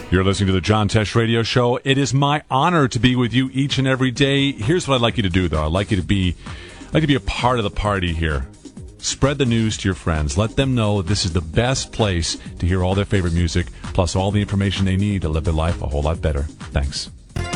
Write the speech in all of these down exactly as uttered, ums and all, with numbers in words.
You're listening to the John Tesh Radio Show. It is my honor to be with you each and every day. Here's what I'd like you to do, though. I'd like you to be, I'd like to be a part of the party here. Spread the news to your friends. Let them know this is the best place to hear all their favorite music, plus all the information they need to live their life a whole lot better. Thanks.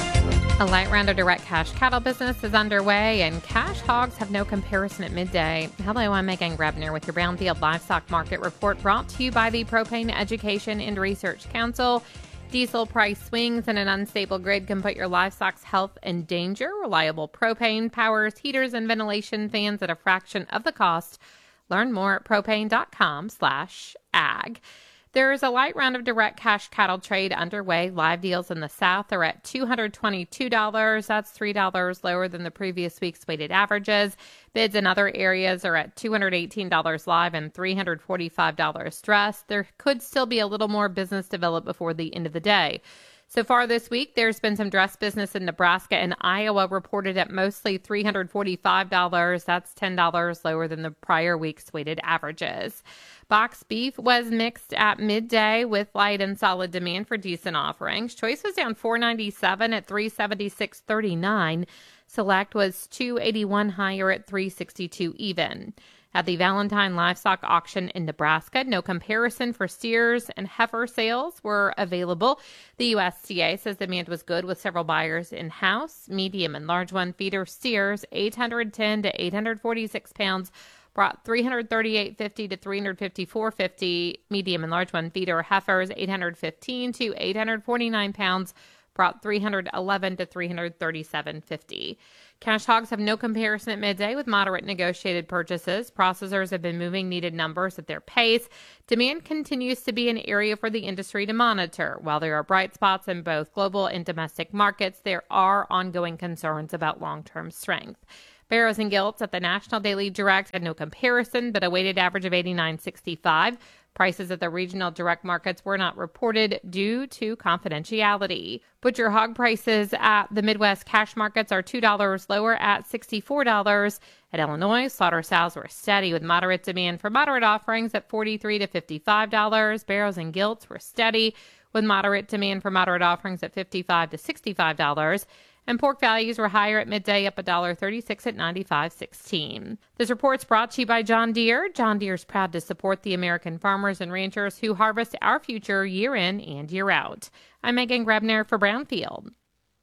A light round of direct cash cattle business is underway, and cash hogs have no comparison at midday. Hello, I'm Megan Grebner with your Brownfield Livestock Market Report, brought to you by the Propane Education and Research Council. Diesel price swings and an unstable grid can put your livestock's health in danger. Reliable propane powers heaters and ventilation fans at a fraction of the cost. Learn more at propane.com slash ag. There's a light round of direct cash cattle trade underway. Live deals in the South are at two hundred twenty-two dollars. That's three dollars lower than the previous week's weighted averages. Bids in other areas are at two hundred eighteen dollars live and three hundred forty-five dollars dressed. There could still be a little more business developed before the end of the day. So far this week, there's been some dress business in Nebraska and Iowa reported at mostly three hundred forty-five dollars. That's ten dollars lower than the prior week's weighted averages. Box beef was mixed at midday with light and solid demand for decent offerings. Choice was down four ninety-seven at three seventy-six thirty-nine. Select was two eighty-one higher at three sixty-two even. At the Valentine Livestock Auction in Nebraska, no comparison for steers and heifer sales were available. The U S D A says demand was good with several buyers in-house. Medium and large one feeder steers, eight hundred ten to eight hundred forty-six pounds, brought three hundred thirty-eight fifty to three hundred fifty-four fifty. Medium and large one feeder heifers, eight hundred fifteen to eight hundred forty-nine pounds, brought three hundred eleven to three hundred thirty-seven fifty. Cash hogs have no comparison at midday with moderate negotiated purchases. Processors have been moving needed numbers at their pace. Demand continues to be an area for the industry to monitor. While there are bright spots in both global and domestic markets, there are ongoing concerns about long-term strength. Barrows and Gilts at the National Daily Direct had no comparison, but a weighted average of eighty-nine sixty-five. Prices at the regional direct markets were not reported due to confidentiality. Butcher hog prices at the Midwest cash markets are two dollars lower at sixty-four dollars. At Illinois, slaughter sows were steady with moderate demand for moderate offerings at forty-three to fifty-five dollars. Barrows and Gilts were steady with moderate demand for moderate offerings at fifty-five to sixty-five dollars. And pork values were higher at midday, up one dollar thirty-six at ninety-five sixteen. This report's brought to you by John Deere. John Deere's proud to support the American farmers and ranchers who harvest our future year in and year out. I'm Megan Grebner for Brownfield.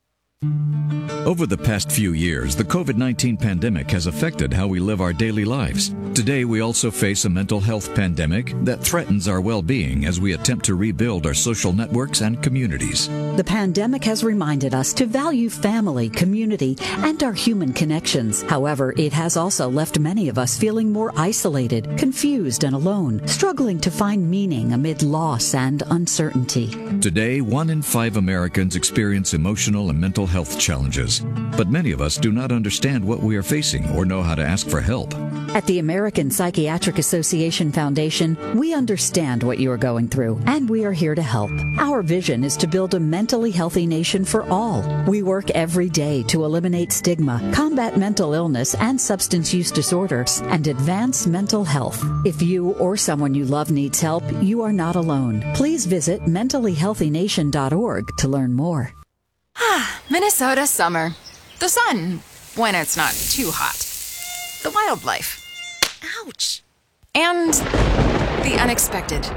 Over the past few years, the covid nineteen pandemic has affected how we live our daily lives. Today, we also face a mental health pandemic that threatens our well-being as we attempt to rebuild our social networks and communities. The pandemic has reminded us to value family, community, and our human connections. However, it has also left many of us feeling more isolated, confused, and alone, struggling to find meaning amid loss and uncertainty. Today, one in five Americans experience emotional and mental health challenges, but many of us do not understand what we are facing or know how to ask for help. At the American Psychiatric Association Foundation, we understand what you are going through, and we are here to help. Our vision is to build a mentally healthy nation for all. We work every day to eliminate stigma, combat mental illness and substance use disorders, and advance mental health. If you or someone you love needs help, you are not alone. Please visit mentally healthy nation dot org to learn more. Minnesota summer. The sun, when it's not too hot. The wildlife. Ouch. And the unexpected.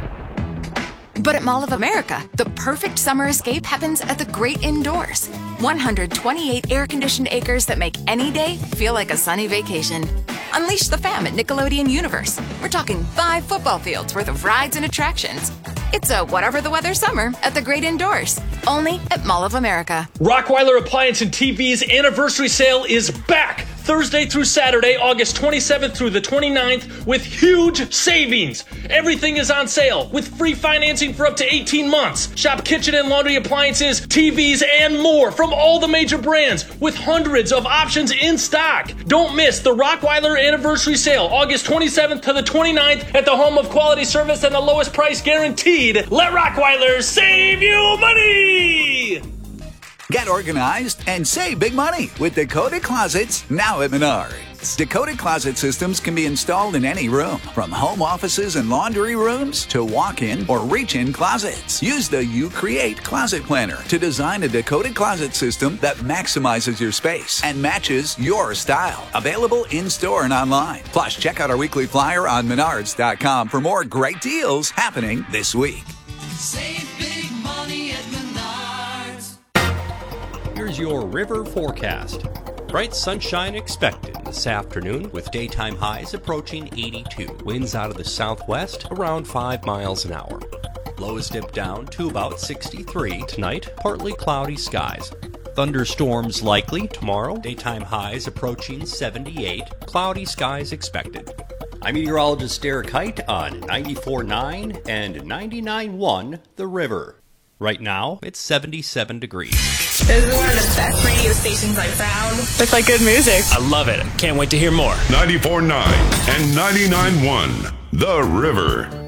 But at Mall of America, the perfect summer escape happens at the great indoors. one hundred twenty-eight air-conditioned acres that make any day feel like a sunny vacation. Unleash the fam at Nickelodeon Universe. We're talking five football fields worth of rides and attractions. It's a whatever the weather summer at the great indoors. Only at Mall of America. Rockweiler Appliance and T V's anniversary sale is back. Thursday through Saturday, August twenty-seventh through the twenty-ninth, with huge savings. Everything is on sale with free financing for up to eighteen months. Shop kitchen and laundry appliances, T Vs, and more from all the major brands with hundreds of options in stock. Don't miss the Rockweiler anniversary sale, August twenty-seventh to the twenty-ninth at the home of quality service and the lowest price guaranteed. Let Rockweiler save you money! Get organized and save big money with Dakota Closets now at Menards. closets. Decoded Closet Systems can be installed in any room, from home offices and laundry rooms to walk-in or reach-in closets. Use the You Create Closet Planner to design a decoded closet system that maximizes your space and matches your style. Available in-store and online. Plus, check out our weekly flyer on menards dot com for more great deals happening this week. Save big money at Menards. Here's your river forecast. Bright sunshine expected this afternoon with daytime highs approaching eighty-two. Winds out of the southwest around five miles an hour. Lows dip down to about sixty-three. Tonight, partly cloudy skies. Thunderstorms likely tomorrow. Daytime highs approaching seventy-eight. Cloudy skies expected. I'm meteorologist Derek Height on ninety-four point nine and ninety-nine point one The River. Right now, it's seventy-seven degrees. This is one of the best radio stations I've found. With like good music. I love it. Can't wait to hear more. ninety-four point nine and ninety-nine point one The River.